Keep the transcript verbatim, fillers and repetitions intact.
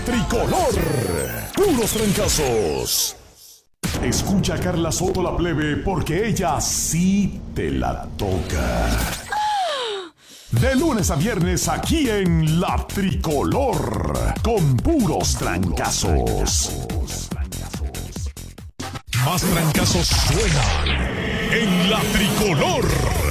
Tricolor. Puros trancazos. Escucha a Carla Soto la plebe porque ella sí te la toca. De lunes a viernes aquí en La Tricolor con puros trancazos. Más trancazos suenan en La Tricolor.